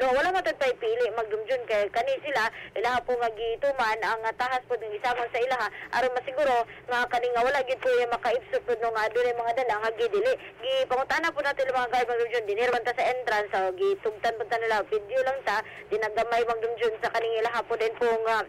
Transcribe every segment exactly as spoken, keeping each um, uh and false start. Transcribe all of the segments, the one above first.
pero wala matod pay pili magdumdum kay kani sila ilaha po nga gituman ang uh, tahas po ng isamon sa ilaha aron masiguro nga kani nga wala gid po yung makaibsot po nga adunay mga dala nga gidili gipangutana po natin mga guys magdumdum dinirban ta sa entrance so gitugtan po ta nila video lang ta dinagamay magdumdum sa kaning ilaha po din po nga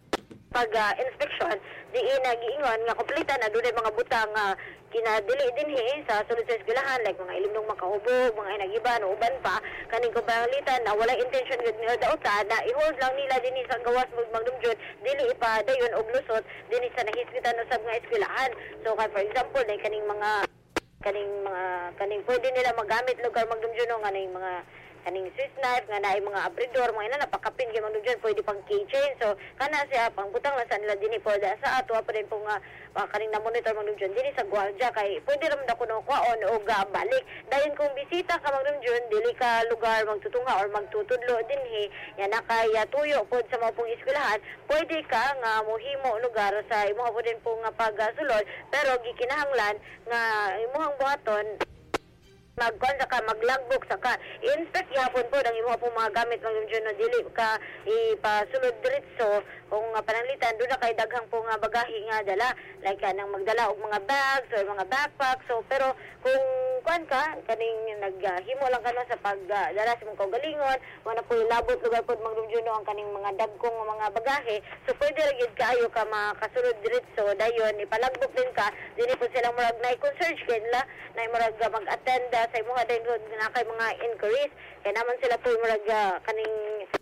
pag uh, inspection di nagiingon nga kompleto na dunay mga butang uh, kinadili dinhi sa sulod sa eskwelahan like mga ilimnong makahubog, mga inagiban o uban pa kaning kabalitan na wala intention gud nila dauta na i-hold lang nila dinhi sa gawas magdumdum dili ipa dayon og lusot dinhi sa nahisgitan usab nga eskwelahan. So kay for example na kaning mga kaning mga kaning pwede nila magamit lugar magdumdum nga ning mga kaning Swiss knife nga naay mga abridor mga ina napakapin kay magdumdum pwede pang keychain so kana siya pang butang lang sa nila dinhi po da sa ato pa din po nga uh, kaning na monitor magdumdum dinhi sa gwardiya kay pwede ra man dako no kwaon o ga balik dayon kung bisita ka magdumdum dili ka lugar magtutunga or magtutudlo dinhi ya nakay uh, tuyo pod sa mga pong eskwelahan pwede ka nga mohimo lugar sa imo po din po nga pagsulod pero gikinahanglan nga imong buhaton magkuan sa ka maglogbook sa ka i-inspect yapon po ang imo po mga gamit magdumdum no dili ka ipasulod diretso kung uh, pananglitan do na kay daghang po nga bagahe nga dala like kanang magdala og mga bags or mga backpack so pero kung kuan ka kaning naghimo uh, lang kana sa pagdala uh, sa mong kaugalingon wala po labot lugar pod magdumdum no ang kaning mga dagkong mga bagahe so pwede ra gid kaayo ka makasulod diretso dayon ipalagbok din ka dili po silang murag na concern kanila na murag uh, mag-attend uh, sa imo din na kay mga inquiries kay naman sila po murag uh, kaning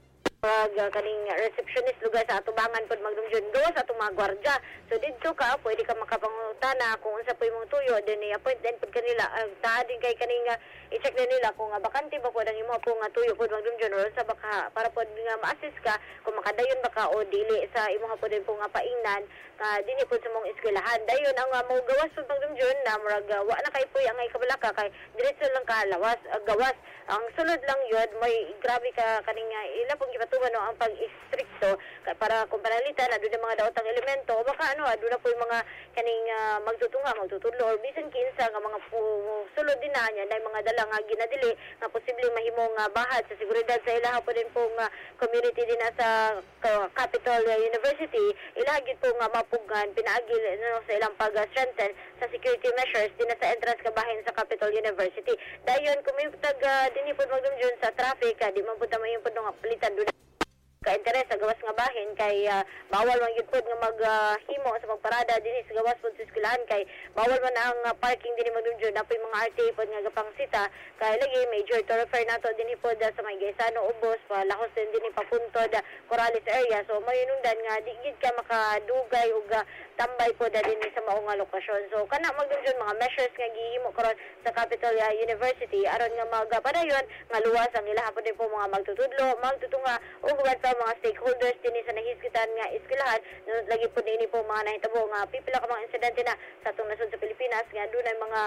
pag uh, kaning receptionist lugar sa atubangan pod magdumdum do sa atong mga gwardiya so didto ka pwede ka makapangutana kung unsa po imong tuyo din i-appoint din pod kanila uh, ta din kay kaning uh, i-check din nila kung uh, bakante ba pod ang imo po nga tuyo pod magdumdum or sa baka para pod nga ma-assist ka kung makadayon ba ka o dili sa imo po din po nga paingnan uh, dinhi pod sa mong eskwelahan dayon ang uh, mo gawas pod magdumdum na murag uh, wa na kay puy ang ay kabalaka kay diretso lang ka lawas uh, gawas ang sulod lang yun may grabe ka kaning uh, ila pong tuman no ang pag-istrikto para kung panalitan na doon ang mga daotang elemento baka ano doon na po yung mga kaning uh, magtutunga magtutudlo or bisan kinsa nga mga sulod din na niya na mga dala nga ginadili nga posibleng mahimong uh, bahad sa seguridad sa ilaha po din pong uh, community din na sa uh, Capital uh, University ilaha gid po nga mapugan pinaagil no, sa ilang pag-strengthen sa security measures din na sa entrance kabahin sa Capital University dayon kung may tag uh, dinhi po magdumdum sa traffic uh, di man po tama yung po nga palitan doon ka-interes sa gawas nga bahin kay uh, bawal man gyud pod nga maghimo uh, sa pagparada dinhi sa gawas pod sa eskwelahan kay bawal man ang uh, parking dinhi magdumdum na po mga R T A pod nga gapangsita kay lagi major thoroughfare nato dinhi pod uh, sa may Gaisano Ubos pa lahos din dinhi papuntod uh, Corrales area so mayunundan nga di gid ka makadugay ug uh, tambay pod uh, dinhi sa maong nga lokasyon so kana magdumdum mga measures nga gihimo karon sa Capital uh, University aron nga magpadayon nga luwas ang ilaha pod din po mga magtutudlo magtutunga ug sa mga stakeholders din sa nahisgitan nga eskwelahan lagi po din po mga nahitabo nga pipila ka mga insidente na sa atong nasod sa Pilipinas nga dunay mga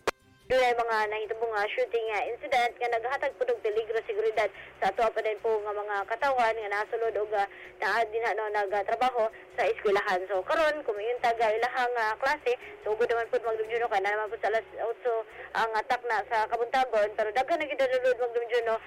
dunay mga nahitabo nga shooting nga incident nga naghatag po og peligro seguridad sa ato pa din po nga mga katawan nga nasulod og uh, naa din no nagtrabaho sa eskwelahan so karon kung yung taga ilahang uh, klase so ugod naman po magdumdum kay na naman po sa alas otso ang attack na sa Kabuntagon pero daghan na gid nalulod magdumdum no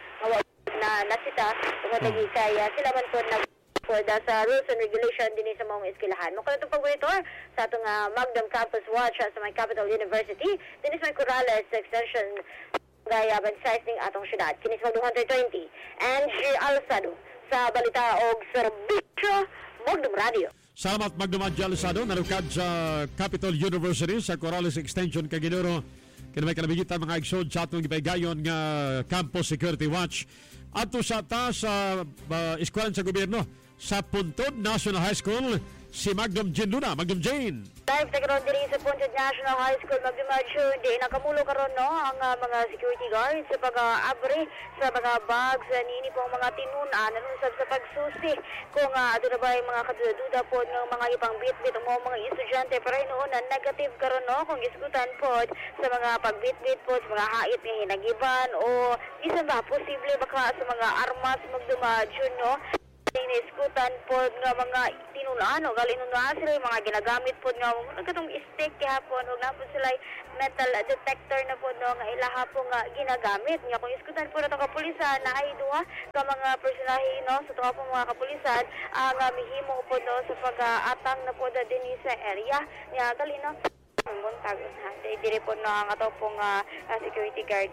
na nasita tungod lagi kay uh, sila man po nag for the sa rules and regulation din sa mga eskwelahan. Mo kanang pag-monitor sa atong uh, Magdam Campus Watch uh, sa may Capital University din sa may Corrales Extension gaya bansize ning atong syudad. Kini sa two twenty and G. Alsado sa balita og serbisyo Magdam Radio. Salamat Magdam Alsado narukad sa Capital University sa Corrales Extension kay Ginoro kaya may kanabigitan mga igsod sa atong ipaigayon nga Campus Security Watch ato sa ta sa uh, eskwelahan sa gobyerno sa Puntod National High School si Magdam Jane Luna. Magdam Jane. Live na karon diri sa Puntod National High School Magdam Jane di nakamulo karon no ang uh, mga security guards sa pag-abri sa mga bags uh, nini pong mga tinunan anusab sa pagsusi kung uh, ato na ba yung mga kaduda po ng mga ipang bitbit ang mga estudyante pero hinuon na negative karon no kung isgutan po sa mga pagbitbit po sa mga hait nga hinagiban o isa ba posible baka sa mga armas Magdam Jane no iniskutan po nga mga tinulaan o galinunaan sila yung mga ginagamit po nga katong stick kahapon o nga po sila metal detector na po no nga ilaha po nga ginagamit nga kung iskutan po na itong kapulisan na ay duha ka mga personahe no sa ito po mga kapulisan ang uh, mihimo po no sa pag-atang na po na din sa area nga gali no ang buntag ha dire po no ang ato pong uh, security guard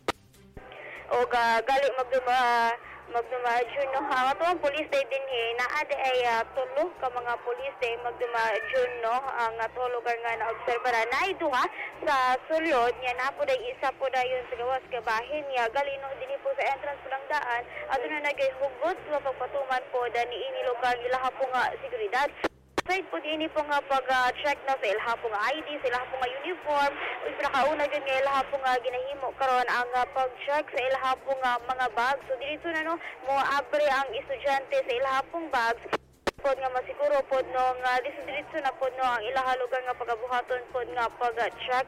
o uh, gali magduma magdumadyo no ang ato ang police day din he naa di ay uh, tulo ka mga police day magdumadyo no ang ato lugar nga na obserbara na duha sa sulod nya na po day isa po dayon sa gawas ka bahin nya gali no dinhi po sa entrance po lang daan adto na nagayhugot wa pagpatuman po dani ini lugar ilaha po nga seguridad. Side po din po nga pag-check uh, na sa ilha po nga I D, sa ilha po nga uniform, o pinakauna dyan nga ilha po nga ginahimo karon ang uh, pag-check sa ilha po nga mga bags. So dito na no, mo abre ang estudyante sa ilha pong bags. Po nga masiguro po no nga dito na po no ang ilaha lugar nga pagabuhaton po nga pag-check.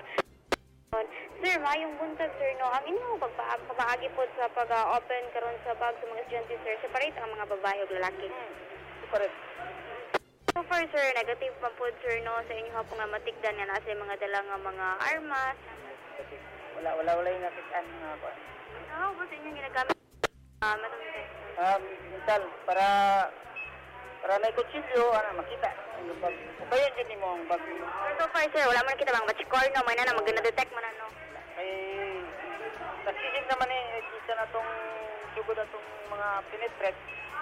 Sir, mayong buntag sir no, ang inyo pagpaagi po sa pag-open karon sa bag sa mga estudyante sir, separate ang mga babae ug lalaki. Hmm, separate. So far, sir, negative pa po, sir, no, sa inyo po nga matikdan nga nasa mga dala nga mga armas. Wala, wala, wala yung nakitaan nga po. Ano po sa inyo ginagamit? Uh, Madam Sir. Um, mental, para, para na kutsilyo, ano, makita. Ang bag, kabayan dyan mo ang bag. So far, sir, wala man kita bang batchcore, no, may na na, mag-detect mo na, no. Ay, nasisig naman eh, kita na itong, sugod na itong mga pinetrate.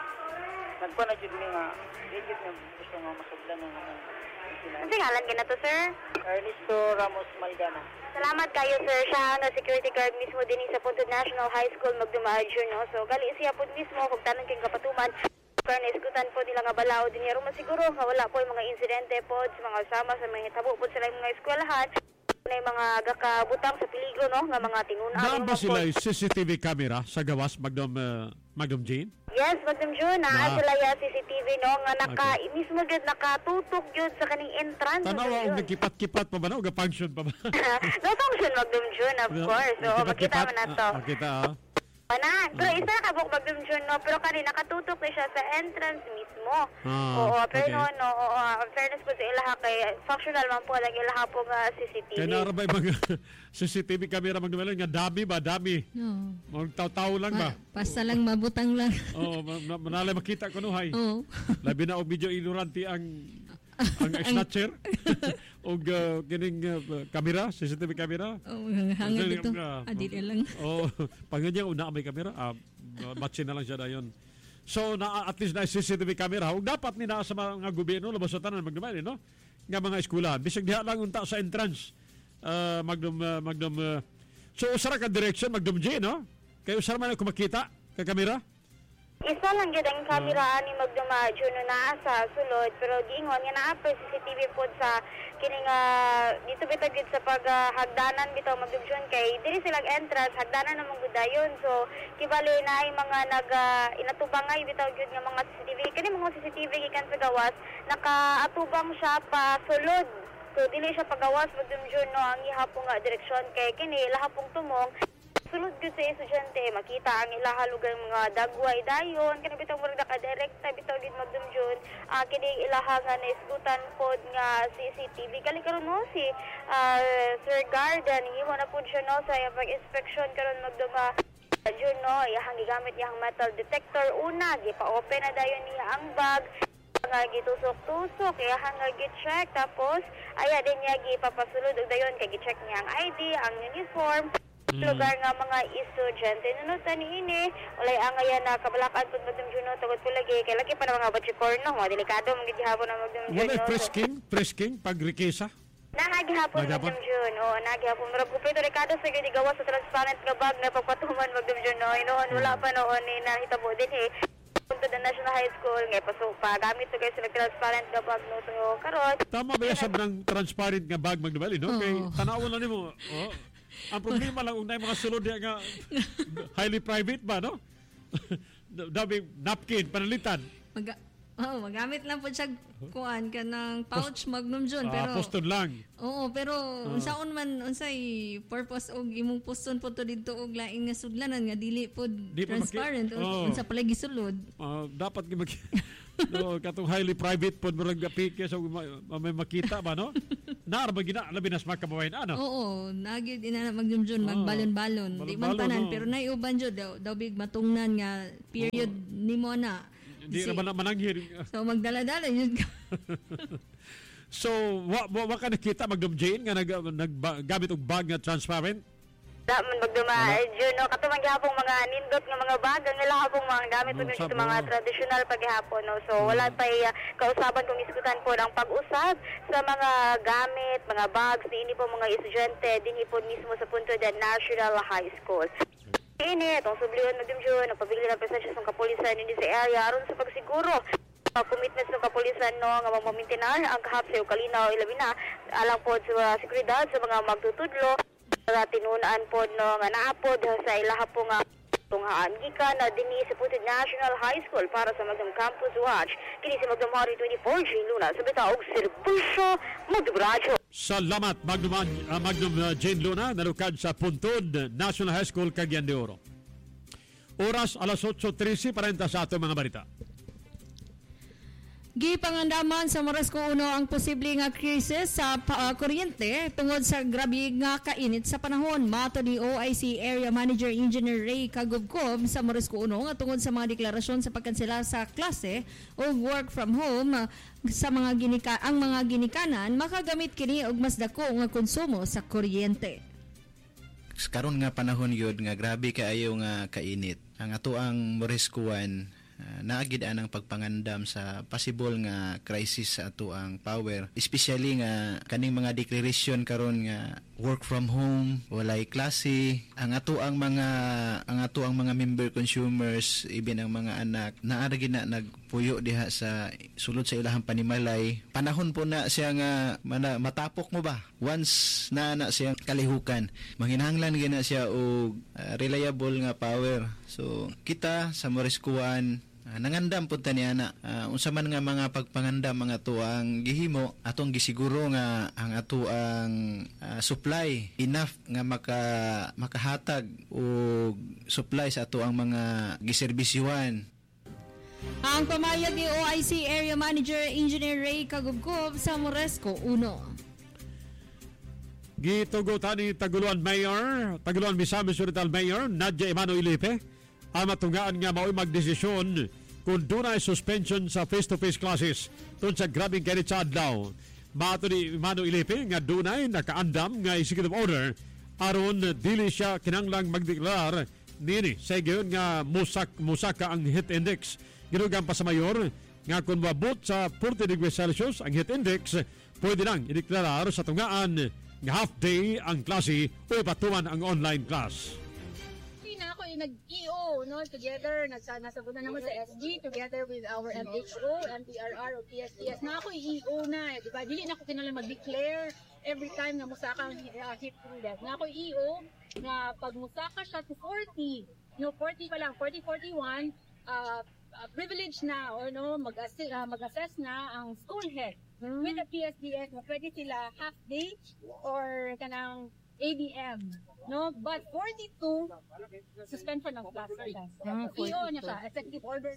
Nagpa na dyan nga, digit nga gusto nga masugdan ng mga Ang singalan ka na to, sir? Ernesto Ramos Malgana. Salamat kayo, sir. Siya ang security guard mismo din sa Puntod National High School, magdumaadyo, no? So, gali siya po mismo, kung tanong kayong kapatuman, pero naiskutan po nila nga balao din niya. Masiguro nga wala po yung mga insidente po sa mga usama sa mga hitabo po sila yung mga eskwelahan. Na yung mga gakabutang sa peligro, no? Nga mga tinunaan. Naan ba sila yung C C T V camera sa gawas, Magdom, uh, Magdom Jane? Yes, Madam June, na Ah. sila yung C C T V, no? Nga naka, Okay. mismo yun, nakatutok yun sa kaning entrance. Tanawa Madam ang June. nagkipat-kipat pa ba na? O ga-function pa ba? No function, Madam June, of course. So, makita mo na to. Ah, makita, ah. Pana, pero isa nakabuk Madam June, no? Pero kanina nakatutok na siya sa entrance mismo. Ah, oo, pero okay. no, no, oo, uh, fairness po sa ilaha kay functional man po lang ilaha po nga C C T V. Kaya narabay mga C C T V camera magdumala nga dami ba? Dami. No. Magtaw-taw lang ba? Ma- basta lang mabutang lang. Oo, oh, manalay makita ko no, hay. Oo. Labi na og medyo ignorante ang ang snatcher og uh, kining uh, camera, C C T V camera. Oh, hangad dito. Uh, Adil lang. Oh, panganya una may camera, ah, matchin na lang siya dayon. So na at least na C C T V camera, ug dapat ni naa sa mga gobyerno labas sa tanan magdumay no. Nga mga eskwelahan, bisag diha lang unta sa entrance. Uh, magdum uh, magdum uh, so usara ka direction magdum J no. Kay usara man ko makita ka camera. Isa lang yun ang kamera ni magdumadyo no naa sa sulod pero giingon nga naa pa C C T V po sa kining uh, dito bitaw gid sa paghagdanan bitaw magdumsyon kay diri silang entrance hagdanan namang gud dayon so kibali na ay mga nag uh, inatubangay bitaw gid nga mga C C T V kani mga C C T V gikan sa gawas nakaatubang siya pa sulod so dili siya pagawas magdumsyon no ang ihapon nga direksyon kay kini lahapong tumong sulod gyud sa estudyante makita ang ilaha lugar mga dagway dayon kani bitaw murag naka-direkta bitaw gid magdumjon uh, kini ilaha nga naisgutan pod nga C C T V kali karon no si uh, Sir Garden himo na pud siya no sa pag-inspection karon magduma June no iyang gigamit niyang metal detector una gipa-open na dayon niya ang bag nga gitusok-tusok iyang nga gi-check tapos aya din niya gipapasulod og dayon kay gi-check niya ang I D ang uniform lugar nga mga estudyante nunutan ni ini walay angaya na kabalakan pud Madam Juno tugod po lagi kay lagi pa na mga batchcore no mga delikado mga gihapon na Madam Juno Wala frisking, frisking pag rekesa. nagihapon Nagihapon? Madam Juno o nagihapon murag kumpleto delikado sa gid gawas sa transparent nga bag na pagpatuman Madam Juno inoon wala pa noon ni nahitabo din eh punto the National High School ngay paso pa gamit to guys sa transparent nga bag no so karon Tama ba yasab ng transparent nga bag magdumali no? Kay Oo. tanawon na nimo. Oh. Ang problema lang unay mga sulod diya nga highly private ba no? Dabi napkin panalitan. Mag Oh, magamit lang po siya kuan ka ng pouch Magnum John Ah, pero poston lang. Oo, pero unsaon man unsay purpose og imong poston po to didto og laing nga sudlanan nga dili po Di pa transparent maki- o Oo. unsa pala gisulod. Ah, dapat gi mag no, katong highly private pod mo lang gapike so ma- may makita ba no? Naara ba gina labi nas makabawain ano? Oo, nagyud ina Magnum John magbalon-balon. Di man Balon-balon, tanan oo. pero nay uban jud daw, daw big matungnan nga period nimo na. Hindi Kasi- naman na mananghir. So magdala-dala yun ka. So, wa, wa, wa ka nakita Magnum Jane nga nag, naggamit og bag nga transparent? Daman magduma June no katuman gihapon mga nindot nga mga bag ang ila hapon mga gamit Mm, ug sab- ito mga oo. traditional paghihapon no so wala pa uh, kausaban kung iskutan po ang pag-usab sa mga gamit mga bags niini po mga estudyante dinhi po mismo sa punto ng National High School. Ini itong subliyon na June nagpabili ng presensya sa kapulisan hindi sa area aron sa pagsiguro uh, commitments ng kapulisan no nga mamamintinar ang kahap sa kalinaw ilabi na alang po sa seguridad sa mga magtutudlo sa tinunaan po no nga naapod sa ilaha po nga tunghaan gikan na dinhi sa Puntod National High School para sa Magnum Campus Watch kini si Magnum Hari twenty-four Jane Luna sa bitaog serbisyo Magdubradyo. Salamat Magnum, uh, Magnum uh, Jane Luna nalukad sa Puntod National High School Cagayan de Oro. Oras alas eight thirty parenta sa ato mga balita. Gipangandaman sa Moresco Uno ang posible nga krisis sa uh, kuryente tungod sa grabe nga kainit sa panahon. Mato ni O I C Area Manager Engineer Ray Kagubkob sa Moresco Uno nga tungod sa mga deklarasyon sa pagkansela sa klase o work from home uh, sa mga ginika ang mga ginikanan makagamit kini og mas dako nga konsumo sa kuryente. Karon nga panahon yun nga grabe kaayo nga kainit. Ang ato ang Morescuan uh, naagid anang pagpangandam sa possible nga crisis sa ato ang power, especially nga kaning mga declaration karon nga work from home, walay klase, ang ato ang mga ang ato ang mga member consumers, even ang mga anak naara gid na nagpuyo diha sa sulod sa ilahang panimalay. Panahon po na siya nga mana, matapok mo ba once na na siya kalihukan, manghinahanglan gina siya og uh, reliable nga power. So kita sa Morescuan Uh, nangandam punta niya na uh, unsa man nga mga pagpangandam mga ato ang gihimo atong gisiguro nga ang ato ang uh, supply enough nga maka makahatag og supply sa ato ang mga giserbisyuhan. Ang pamayag ni O I C Area Manager Engineer Ray Kagubkob sa Moresco Uno. Gitugutan ni Taguluan Mayor, Taguluan Misamis Oriental Mayor Nadia Emano Ilipe ang matungaan nga mao'y magdesisyon kung dunay suspension sa face-to-face classes tungod sa grabing kainit sa adlaw. Maato ni Emano Ilipe nga dunay nakaandam nga executive order aron dili siya kinanglang magdeklarar nini sa gayon nga musak musaka ang heat index. Ginugang pa sa mayor nga kung mabot sa forty degrees Celsius ang heat index, pwede nang ideklarar sa tungaan nga half day ang klase o patuman ang online class. Nag-E O, no, together, nasagot na naman sa S G, together with our M H O, M T R R, o P S T S, na ako E O na, di ba? Dili na ako kinalang mag-declare every time na musaka ang uh, hit index. Na ako E O, na pag musaka siya to forty, no, forty pa lang, forty, forty-one, uh, uh, privilege na, or no, mag-assess, uh, mag-assess na ang school head hmm. with the P S D S, na pwede sila half day or kanang A B M, no? But forty-two, suspension of class siya. Ah, E O niya siya, executive order.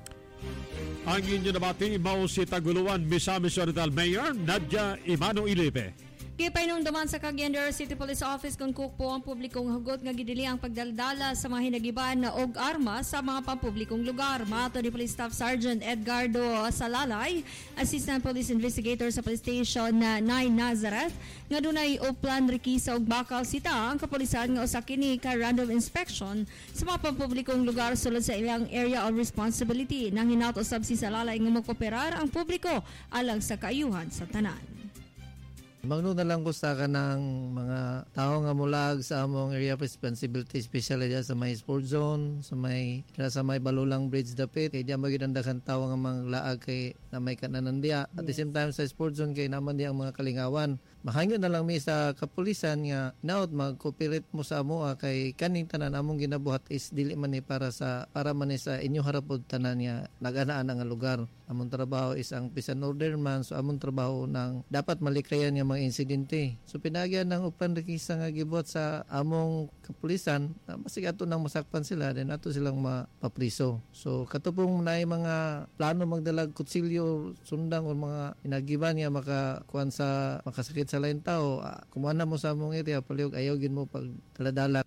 Ang inyo nabati, mao si Taguluan Misamis Oriental Mayor Nadia Emano Ilipe. Gipainumduman sa Cagayan de Oro City Police Office kung kukpo ang publikong hugot nga gidili ang pagdaldala sa mga hinagiban na og armas sa mga pampublikong lugar. Maato ni Police Staff Sergeant Edgardo Salalay, Assistant Police Investigator sa Police Station na nine Nazareth, nga dunay og plan rekisa og bakal sita ang kapulisan nga usa kini ka random inspection sa mga pampublikong lugar sulod sa ilang area of responsibility. Nang hinato-usab si Salalay nga magkooperar ang publiko alang sa kaayuhan sa tanan. Magno na lang ko sa ka ng mga tao nga mulag sa among area of responsibility, especially dyan sa may sport zone, sa may sa may Balulang Bridge dapit, kay diyan magidandakan tao nga mga laag kay na may kananandiya. At the same time sa sport zone kay naman diya ang mga kalingawan. Mahanyo na lang mi sa kapulisan nga naot mag-cooperate mo sa amo kay kaning tanan among ginabuhat is dili man ni para sa para man ni sa inyo harapod tanan nga naganaan nga lugar. Among trabaho is ang peace and order man, so among trabaho nang dapat malikayan nga mga insidente. So pinagyan ng uplan rekisa nga gibuhat sa among kapulisan, uh, masig ato nang masakpan sila then ato silang mapapriso. So katupong naay mga plano magdalag kutsilyo sundang o mga inagiban nga makakuan sa makasakit sa lain tao, uh, kumana mo sa among area paliog ayaw gid mo pag daladala.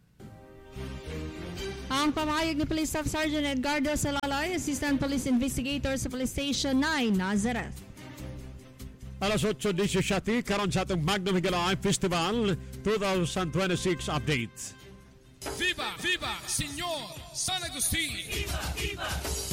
Ang pamayag ni Police Staff Sergeant Edgardo Salalay, Assistant Police Investigator sa Police Station nine, Nazareth. Alas eight seventeen, karon sa atong Magnum Higalaay Festival twenty twenty-six update. Viva! Viva! Señor San Agustin! Viva! Viva!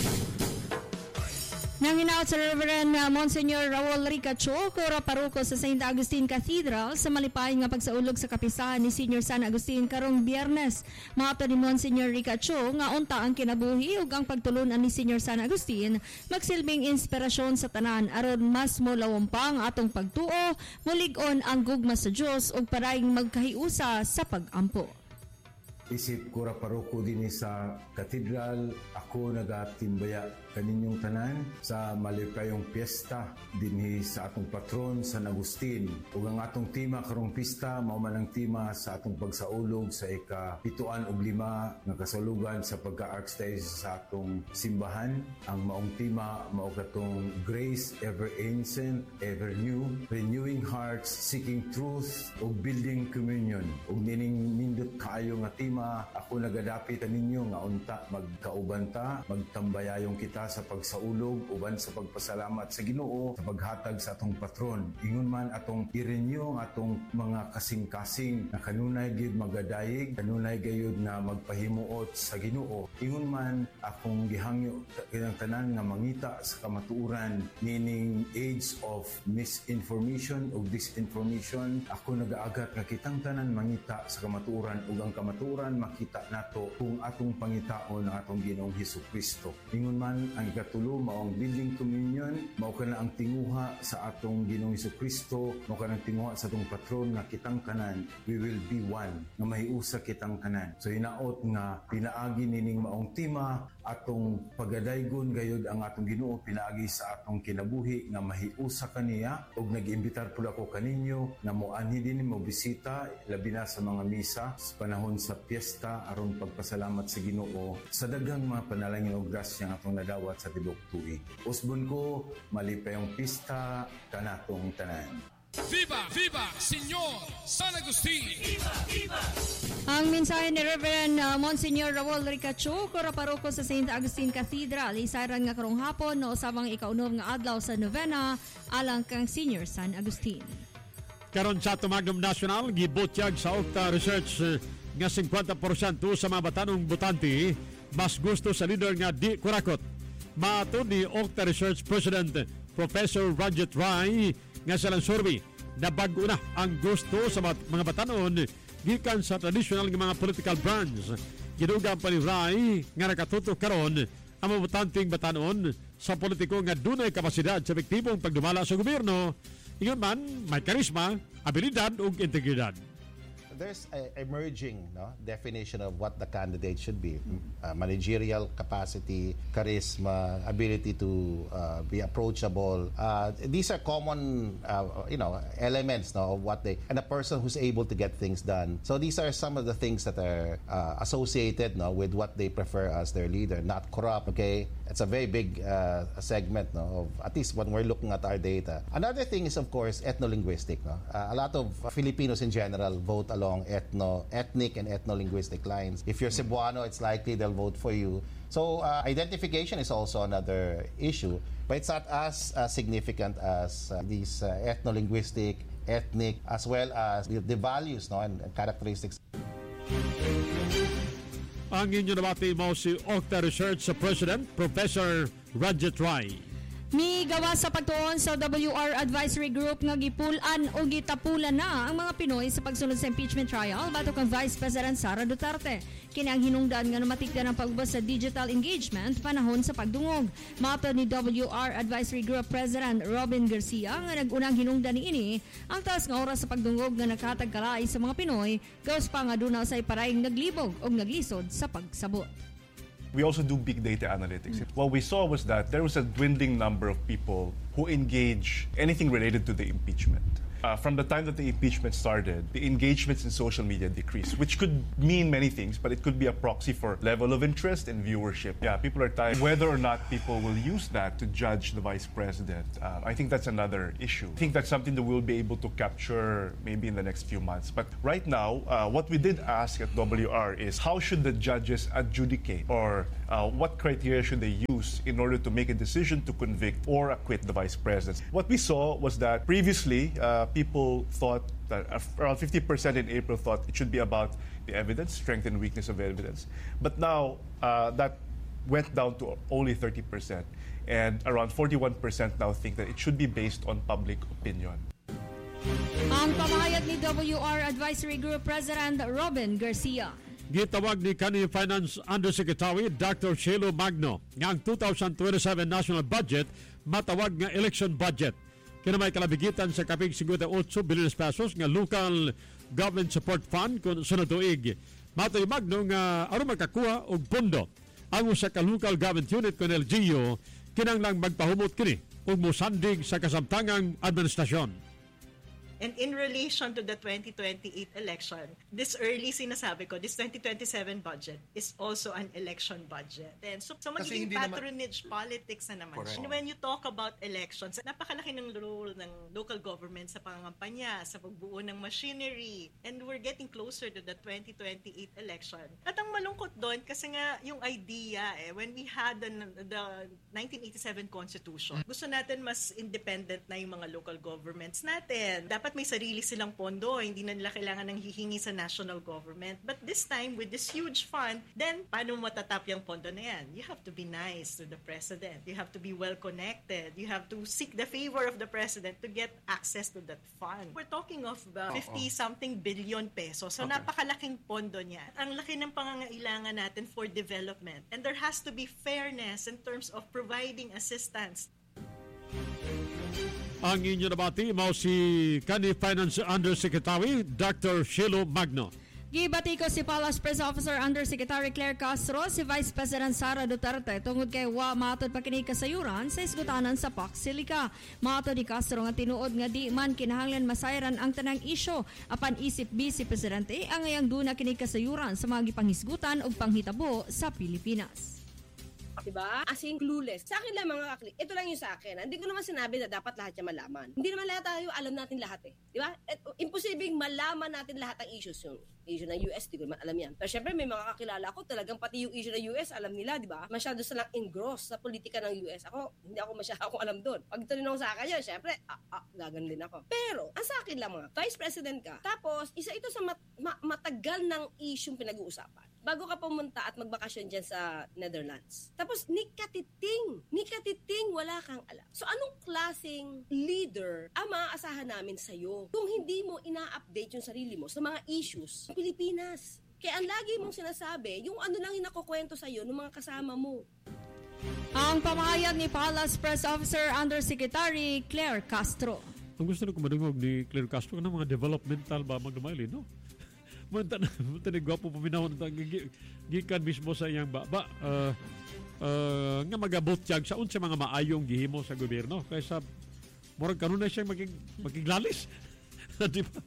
Nanginaot sa Reverend uh, Monsignor Raul Ricacho, Cora Paroko sa Saint Augustine Cathedral sa malipay nga pagsaulog sa kapisahan ni Senior San Agustin karong Biyernes. Maato ni Monsignor Ricacho nga unta ang kinabuhi ug ang pagtulunan ni Senior San Agustin magsilbing inspirasyon sa tanan aron mas molawom pa ang atong pagtuo, mulig-on ang gugma sa Dios ug paraing magkahiusa sa pag-ampo. Isip Cora Paroko din sa katedral, ako nagatimbaya kaninyong tanan sa malipayong piyesta dinhi sa atong patron San Agustin. Ug ang atong tema karong pista mao man ang tema sa atong pagsaulog sa ika-pituan ug lima nga kasulugan sa pagka-archdiocese sa atong simbahan. Ang maong tema mao katong Grace Ever Ancient, Ever New, Renewing Hearts, Seeking Truth ug Building Communion. Ug nining nindot kaayo nga tema, ako nagadapit kaninyo nga unta magkaubanta, magtambayayong kita sa pagsaulog uban sa pagpasalamat sa Ginoo sa paghatag sa atong patron. Ingon man atong i-renew ang atong mga kasing-kasing na kanunay gid magadayeg, kanunay gayud na magpahimuot sa Ginoo. Ingon man akong gihangyo kinang tanan nga mangita sa kamatuoran meaning age of misinformation ug disinformation. Ako nagaagat nga kitang tanan mangita sa kamatuoran ug ang kamatuoran makita nato kung atong pangitaon ang atong Ginoong Hesukristo. Ingon man ang ikatulo maong building communion, mao kana ang tinguha sa atong Ginoong Hesukristo, mao kana ang tinguha sa atong patron nga kitang tanan, we will be one, nga mahiusa kitang tanan. So hinaot nga pinaagi nining maong tema atong pagadaygon gayud ang atong Ginoo pinaagi sa atong kinabuhi nga mahiusa kaniya ug nag-imbitar pud ako kaninyo na moanhi dinhi mo bisita labi na sa mga misa sa panahon sa piyesta aron pagpasalamat sa Ginoo sa daghang mga panalangin ug grasya nga atong nadawat sa tibok tuig. Usbon ko malipayong pista kanatong tanan. Viva! Viva! Señor San Agustin! Viva! Viva! Ang mensahe ni Reverend uh, Monsignor Raul Ricacho, Cora Paroko sa Saint Augustine Cathedral, isaran nga karong hapon no usabang ikaunom nga adlaw sa novena alang kang Senior San Agustin. Karon sa ato Magnum National gibutyag sa Octa Research uh, nga fifty percent sa mga batanong butante mas gusto sa leader nga di kurakot. Maato ni Octa Research President Professor Ranjit Rai nga silang survey na bago na ang gusto sa mga batanon gikan sa traditional nga mga political brands. Gidugang pa ni Rai nga nakatutok karon ang mga botanting batanon sa politiko nga dunay kapasidad sa epektibong pagdumala sa gobyerno. Ingon man may karisma, abilidad ug integridad. There's a emerging no, definition of what the candidate should be. Uh, managerial capacity, charisma, ability to uh, be approachable. Uh, these are common uh, you know, elements no, of what they... And a person who's able to get things done. So these are some of the things that are uh, associated no, with what they prefer as their leader. Not corrupt, okay? It's a very big uh, segment no, of at least when we're looking at our data. Another thing is, of course, ethno-linguistic. No? Uh, a lot of Filipinos in general vote along ethno, ethnic and ethno-linguistic lines. If you're Cebuano, it's likely they'll vote for you. So uh, identification is also another issue, but it's not as uh, significant as uh, these uh, ethno-linguistic, ethnic, as well as the, the values no, and, and characteristics. Ang inyo nabati mo si Octa Research President Professor Ranjit Rai. Migawa sa pagtuon sa W R Advisory Group nga gipulan o gitapulan na ang mga Pinoy sa pagsunod sa impeachment trial batok ang Vice President Sara Duterte. Kini ang hinungdan nga numatikdan ang pagbas sa digital engagement panahon sa pagdungog. Matod ni W R Advisory Group President Robin Garcia nga nagunang hinungdan niini ang taas nga oras sa pagdungog nga nakatagkalay sa mga Pinoy gawas pa nga aduna say parayng naglibog o naglisod sa pagsabot. We also do big data analytics. What we saw was that there was a dwindling number of people who engage anything related to the impeachment. Uh, from the time that the impeachment started, the engagements in social media decreased, which could mean many things, but it could be a proxy for level of interest and viewership. Yeah, people are tired. Whether or not people will use that to judge the vice president, uh, I think that's another issue. I think that's something that we'll be able to capture maybe in the next few months. But right now, uh, what we did ask at W R is how should the judges adjudicate, or uh, what criteria should they use in order to make a decision to convict or acquit the vice president? What we saw was that previously, uh, people thought that around fifty percent in April thought it should be about the evidence, strength and weakness of evidence. But now uh, that went down to only thirty percent. And around forty-one percent now think that it should be based on public opinion. Ang pamahayag ni W R Advisory Group President Robin Garcia. Gitawag ni kanhi Finance Undersecretary Doctor Shelo Magno nga ang two thousand twenty-seven national budget matawag nga election budget. Kina may kalabigitan sa kapig fifty-eight billion pesos nga local government support fund kung sunod tuig. Matoy Magno nga aron makakuha og pondo ang usa ka local government unit kon L G U kinahanglang magpahumot kini ug mosandig sa kasamtangang administrasyon. And in relation to the twenty twenty-eight election, this early sinasabi ko, this twenty twenty-seven budget is also an election budget. And so, so magiging patronage naman, politics na naman. Correct. And when you talk about elections, napakalaki ng role ng local government sa pangangampanya, sa pagbuo ng machinery. And we're getting closer to the twenty twenty-eight election. At ang malungkot doon, kasi nga yung idea, eh, when we had the, the nineteen eighty-seven Constitution, gusto natin mas independent na yung mga local governments natin. Dapat may sarili silang pondo, hindi na nila kailangan ng hihingi sa national government. But this time, with this huge fund, then paano matatap yung pondo na yan? You have to be nice to the president. You have to be well-connected. You have to seek the favor of the president to get access to that fund. We're talking of uh, fifty-something billion pesos. So, okay. Napakalaking pondo niya. Ang laki ng pangangailangan natin for development. And there has to be fairness in terms of providing assistance. Ang inyo nabati mao si kanhi Finance Undersecretary Doctor Shelo Magno. Gibati ko si Palace Press Officer Undersecretary Claire Castro, si Vice President Sara Duterte tungod kay wa matod pa kini kasayuran sa isgutanan sa P A C Silica. Matod ni Castro nga tinuod nga di man kinahanglan masayran ang tanang isyu apan isip Vice Presidente ang ngayang duna kini kasayuran sa mga gipanghisgutan ug panghitabo sa Pilipinas. Diba? As in clueless. Sa akin lang mga kaklik, ito lang yung sa akin. Hindi ko naman sinabi na dapat lahat niya malaman. Hindi naman lahat tayo alam natin lahat eh. Diba? At, imposibleng malaman natin lahat ng issues. Yung issue ng U S, di ko naman alam yan. Pero syempre may mga kakilala ko talagang pati yung issue ng U S, alam nila, diba? Masyado silang engross sa politika ng U S. Ako, hindi ako masyado ako alam doon. Pag tinanong sa akin yan, syempre, ah, ah, gagan din ako. Pero, ang sa akin lang mga, Vice President ka, tapos isa ito sa mat- ma- matagal ng issue pinag-uusapan. Bago ka pumunta at magbakasyon dyan sa Netherlands. Tapos, ni katiting, ni katiting wala kang alam. So, anong klaseng leader ang maaasahan namin sa'yo kung hindi mo ina-update yung sarili mo sa mga issues ng Pilipinas? Kaya ang lagi mong sinasabi, yung ano lang inakukwento sa'yo ng mga kasama mo. Ang pamahayag ni Palace Press Officer Undersecretary Claire Castro. Ang gusto na kumadungog ni Claire Castro na mga developmental ba magdumayli, no? Munta na, munta na gwapo paminahon gikan mismo sa iyang baba. Uh, uh, nga magabot siyag sa unsa mga maayong gihimo sa gobyerno. Kaysa murag karon na siyang maging, magiglalis. Diba?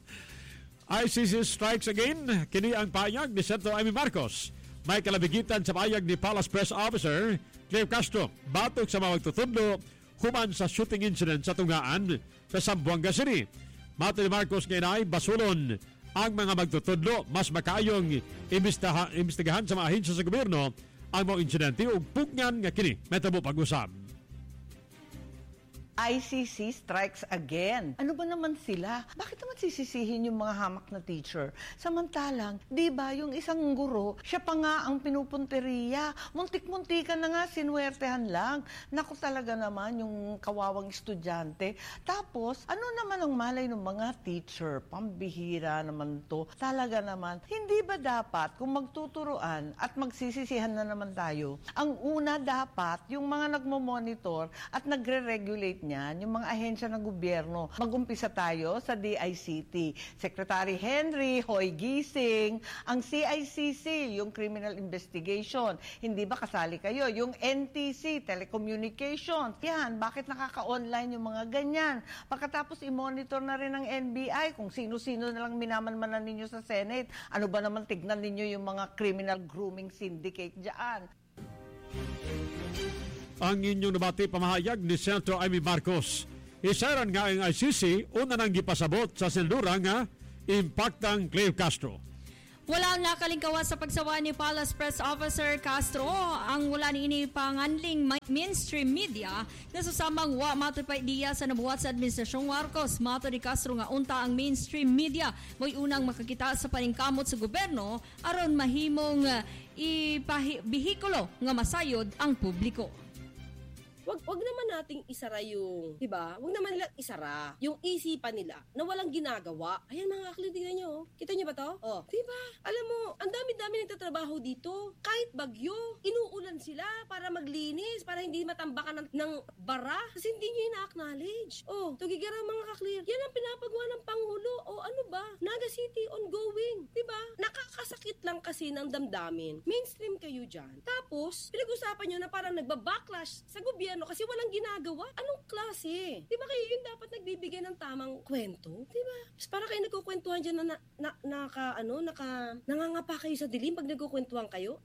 I C C strikes again. Kini ang payag ni Senator Amy Marcos. May kalabigitan sa payag ni Palace Press Officer Claire Castro. Batok sa mga magtutudlo human sa shooting incident sa Tungaan sa Zamboanga City. Mato ni Marcos ngayon ay basulon ang mga magtutudlo mas makayong imbestigahan, imbestigahan sa mga ahensya sa gobyerno ang mga insidente ug pugnan nga kini metabo pag-usab. I C C strikes again. Ano ba naman sila? Bakit naman sisisihin yung mga hamak na teacher? Samantalang, di ba yung isang guro, siya pa nga ang pinupunteriya. Muntik-muntikan na nga, sinuwertehan lang. Naku talaga naman yung kawawang estudyante. Tapos, ano naman ang malay ng mga teacher? Pambihira naman to. Talaga naman, hindi ba dapat kung magtuturuan at magsisisihan na naman tayo, ang una dapat yung mga nagmo-monitor at nagre-regulate niyan, yung mga ahensya ng gobyerno. Mag-umpisa tayo sa D I C T. Secretary Henry Hoy Gising, ang C I C C, yung Criminal Investigation. Hindi ba kasali kayo? Yung N T C, Telecommunications. Yan, bakit nakaka-online yung mga ganyan? Pagkatapos i-monitor na rin ng N B I kung sino-sino na lang minamanmanan ninyo sa Senate. Ano ba naman tignan ninyo yung mga criminal grooming syndicate dyan? Ang inyong nabati pamahayag ni Senator Amy Marcos. Isaran nga ang I C C una nang gipasabot sa senadora nga impactang Claire Castro. Wala nakalingkawas sa pagsawa ni Palace Press Officer Castro ang wala ni ini panganling mainstream media na susamang wa matupay diya sa nabuhat sa Administrasyong Marcos. Mato ni Castro nga unta ang mainstream media mo'y unang makakita sa paningkamot sa gobyerno aron mahimong uh, ipahikulo nga masayod ang publiko. Wag wag naman nating isara yung, 'di ba? Wag naman nila isara yung isipan nila na walang ginagawa. Ayan mga kakli, tingnan niyo. Oh. Kita niyo ba 'to? Oh, 'di ba? Alam mo, ang dami-dami nagtatrabaho dito. Kahit bagyo, inuulan sila para maglinis, para hindi matambakan ng, ng bara kasi hindi niyo ina-acknowledge. Oh, tugigara mga kakli. Yan ang pinapagawa ng Pangulo. O ano ba? Naga City ongoing, 'di ba? Nakakasakit lang kasi ng damdamin. Mainstream kayo diyan. Tapos, pinag-usapan niyo na parang nagba-backlash sa gobyerno kasi walang ginagawa. Anong klase? Di ba kayo yung dapat nagbibigay ng tamang kwento? Di ba? Para kayo nagkukwentuhan dyan na, na, na naka, ano, naka, nangangapa kayo sa dilim pag nagkukwentuhan kayo?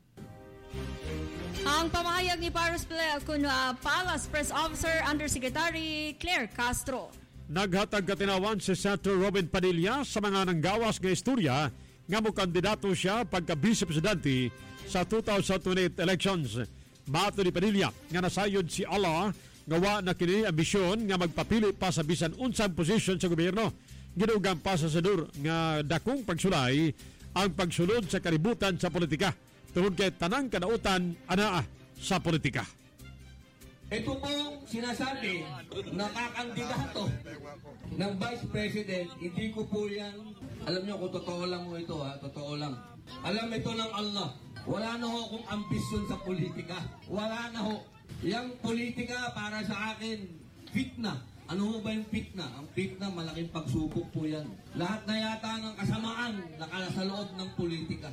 Ang pamahayag ni Paris kun uh, Palace Press Officer Undersecretary Claire Castro. Naghatag katinawan si Senator Robin Padilla sa mga nanggawas nga istorya nga mo kandidato siya pagka-vice presidente sa two thousand twenty-eight elections. Mato ni Padilla nga nasayod si Allah gawa na kini ambisyon nga magpapili pa sa bisan unsang posisyon sa gobyerno. Ginugang pa sa senador nga dakong pagsulay ang pagsulod sa kalibutan sa politika tungod kay tanang kadautan anaa sa politika. Ito pong sinasabi nakakandidato ng Vice President, hindi ko po yan, alam nyo kung totoo lang mo ito ha, totoo lang. Alam ito ng Allah. Wala na ho akong ambisyon sa politika. Wala na ho. Yang politika para sa akin, fitna. Ano ho ba yung fitna? Ang fitna, malaking pagsubok po yan. Lahat na yata ng kasamaan nakala sa loob ng politika.